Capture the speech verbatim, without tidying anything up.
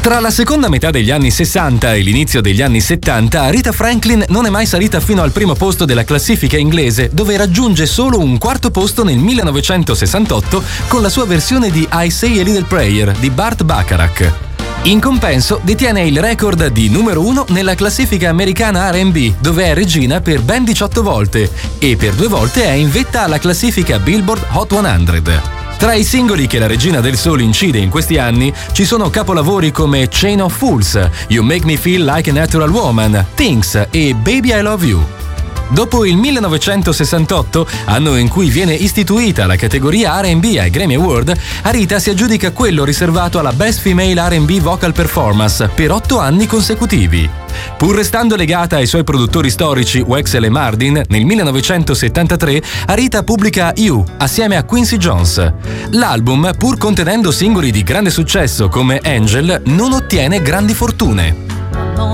Tra la seconda metà degli anni sessanta e l'inizio degli anni settanta, Rita Franklin non è mai salita fino al primo posto della classifica inglese, dove raggiunge solo un quarto posto nel millenovecentosessantotto con la sua versione di I Say a Little Prayer di Burt Bacharach. In compenso, detiene il record di numero uno nella classifica americana R and B, dove è regina per ben diciotto volte e per due volte è in vetta alla classifica Billboard Hot cento. Tra i singoli che la regina del soul incide in questi anni ci sono capolavori come Chain of Fools, You Make Me Feel Like a Natural Woman, Things e Baby I Love You. Dopo il millenovecentosessantotto, anno in cui viene istituita la categoria R and B ai Grammy Award, Rita si aggiudica quello riservato alla Best Female R and B Vocal Performance per otto anni consecutivi. Pur restando legata ai suoi produttori storici Wexel e Mardin, nel millenovecentosettantatré Rita pubblica You assieme a Quincy Jones. L'album, pur contenendo singoli di grande successo come Angel, non ottiene grandi fortune.